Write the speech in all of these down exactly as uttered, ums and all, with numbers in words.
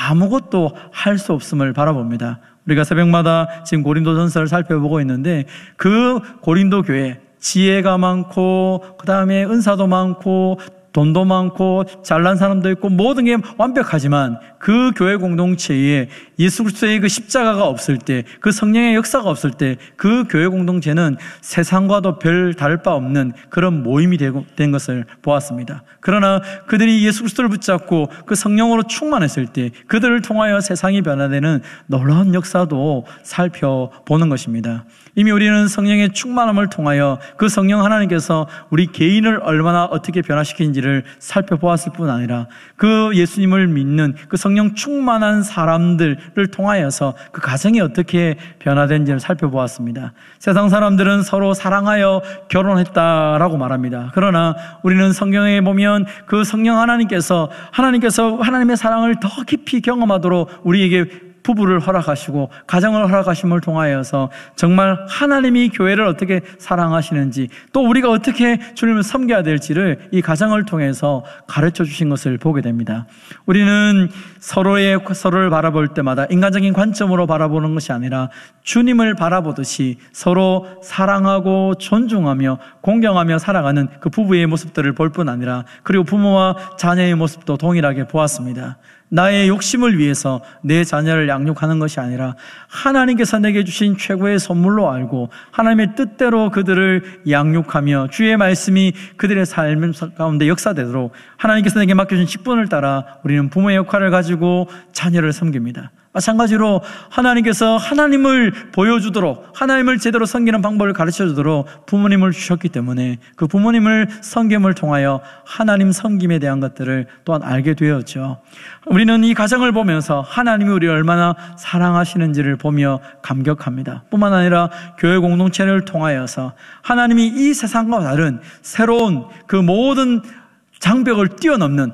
아무것도 할 수 없음을 바라봅니다. 우리가 새벽마다 지금 고린도전서를 살펴보고 있는데 그 고린도 교회 지혜가 많고 그 다음에 은사도 많고 돈도 많고 잘난 사람도 있고 모든 게 완벽하지만 그 교회 공동체에 예수 그리스도의 그 십자가가 없을 때, 그 성령의 역사가 없을 때 그 교회 공동체는 세상과도 별 다를 바 없는 그런 모임이 된 것을 보았습니다. 그러나 그들이 예수 그리스도를 붙잡고 그 성령으로 충만했을 때 그들을 통하여 세상이 변화되는 놀라운 역사도 살펴보는 것입니다. 이미 우리는 성령의 충만함을 통하여 그 성령 하나님께서 우리 개인을 얼마나 어떻게 변화시키는지를 살펴보았을 뿐 아니라 그 예수님을 믿는 그 성령 충만한 사람들을 통하여서 그 가정이 어떻게 변화된지를 살펴보았습니다. 세상 사람들은 서로 사랑하여 결혼했다라고 말합니다. 그러나 우리는 성경에 보면 그 성령 하나님께서 하나님께서 하나님의 사랑을 더 깊이 경험하도록 우리에게 부부를 허락하시고 가정을 허락하심을 통하여서 정말 하나님이 교회를 어떻게 사랑하시는지 또 우리가 어떻게 주님을 섬겨야 될지를 이 가정을 통해서 가르쳐 주신 것을 보게 됩니다. 우리는 서로의 서로를 바라볼 때마다 인간적인 관점으로 바라보는 것이 아니라 주님을 바라보듯이 서로 사랑하고 존중하며 공경하며 살아가는 그 부부의 모습들을 볼 뿐 아니라 그리고 부모와 자녀의 모습도 동일하게 보았습니다. 나의 욕심을 위해서 내 자녀를 양육하는 것이 아니라 하나님께서 내게 주신 최고의 선물로 알고 하나님의 뜻대로 그들을 양육하며 주의 말씀이 그들의 삶 가운데 역사되도록 하나님께서 내게 맡겨준 직분을 따라 우리는 부모의 역할을 가지고 자녀를 섬깁니다. 마찬가지로 하나님께서 하나님을 보여주도록 하나님을 제대로 섬기는 방법을 가르쳐주도록 부모님을 주셨기 때문에 그 부모님을 섬김을 통하여 하나님 섬김에 대한 것들을 또한 알게 되었죠. 우리는 이 가정을 보면서 하나님이 우리를 얼마나 사랑하시는지를 보며 감격합니다. 뿐만 아니라 교회 공동체를 통하여서 하나님이 이 세상과 다른 새로운 그 모든 장벽을 뛰어넘는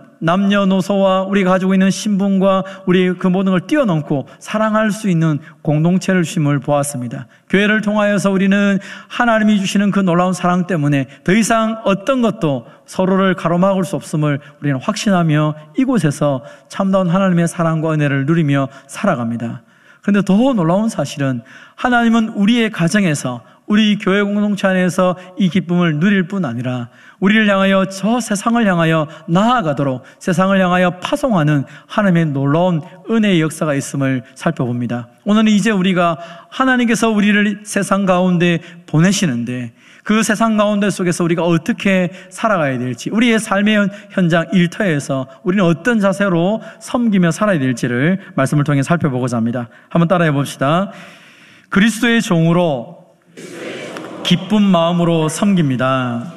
남녀노소와 우리가 가지고 있는 신분과 우리 그 모든 걸 뛰어넘고 사랑할 수 있는 공동체를 주심을 보았습니다. 교회를 통하여서 우리는 하나님이 주시는 그 놀라운 사랑 때문에 더 이상 어떤 것도 서로를 가로막을 수 없음을 우리는 확신하며 이곳에서 참다운 하나님의 사랑과 은혜를 누리며 살아갑니다. 그런데 더 놀라운 사실은 하나님은 우리의 가정에서 우리 교회 공동체 안에서 이 기쁨을 누릴 뿐 아니라 우리를 향하여 저 세상을 향하여 나아가도록 세상을 향하여 파송하는 하나님의 놀라운 은혜의 역사가 있음을 살펴봅니다. 오늘은 이제 우리가 하나님께서 우리를 세상 가운데 보내시는데 그 세상 가운데 속에서 우리가 어떻게 살아가야 될지, 우리의 삶의 현장 일터에서 우리는 어떤 자세로 섬기며 살아야 될지를 말씀을 통해 살펴보고자 합니다. 한번 따라해 봅시다. 그리스도의 종으로 기쁜 마음으로 섬깁니다.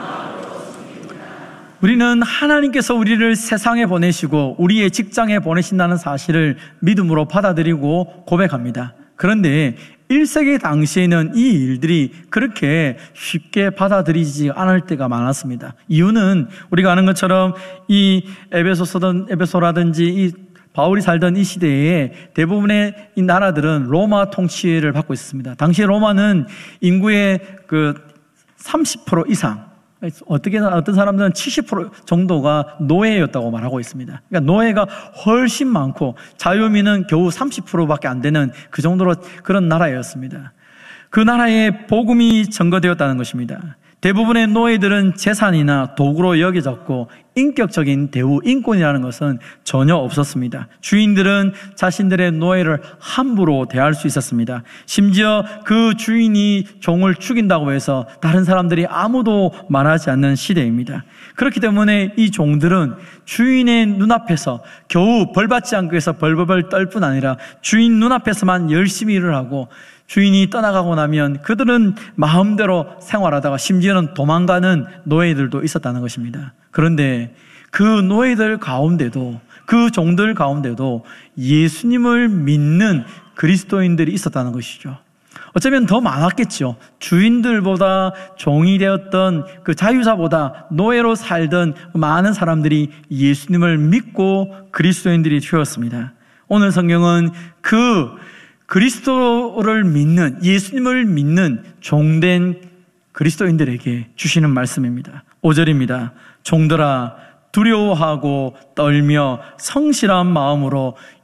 우리는 하나님께서 우리를 세상에 보내시고 우리의 직장에 보내신다는 사실을 믿음으로 받아들이고 고백합니다. 그런데 일 세기 당시에는 이 일들이 그렇게 쉽게 받아들이지 않을 때가 많았습니다. 이유는 우리가 아는 것처럼 이 에베소서든 에베소라든지 이 바울이 살던 이 시대에 대부분의 이 나라들은 로마 통치를 받고 있었습니다. 당시 로마는 인구의 그 삼십 퍼센트 이상, 어떻게 어떤 사람들은 칠십 퍼센트 정도가 노예였다고 말하고 있습니다. 그러니까 노예가 훨씬 많고 자유민은 겨우 삼십 퍼센트밖에 안 되는 그 정도로 그런 나라였습니다. 그 나라에 복음이 전거되었다는 것입니다. 대부분의 노예들은 재산이나 도구로 여겨졌고 인격적인 대우, 인권이라는 것은 전혀 없었습니다. 주인들은 자신들의 노예를 함부로 대할 수 있었습니다. 심지어 그 주인이 종을 죽인다고 해서 다른 사람들이 아무도 말하지 않는 시대입니다. 그렇기 때문에 이 종들은 주인의 눈앞에서 겨우 벌받지 않기 위해서 벌벌벌 떨 뿐 아니라 주인 눈앞에서만 열심히 일을 하고 주인이 떠나가고 나면 그들은 마음대로 생활하다가 심지어는 도망가는 노예들도 있었다는 것입니다. 그런데 그 노예들 가운데도, 그 종들 가운데도 예수님을 믿는 그리스도인들이 있었다는 것이죠. 어쩌면 더 많았겠죠. 주인들보다 종이 되었던 그 자유자보다 노예로 살던 많은 사람들이 예수님을 믿고 그리스도인들이 되었습니다. 오늘 성경은 그 그리스도를 믿는, 예수님을 믿는 종된 그리스도인들에게 주시는 말씀입니다. 오 절입니다. 종들아, 두려워하고 떨며 성실한 마음으로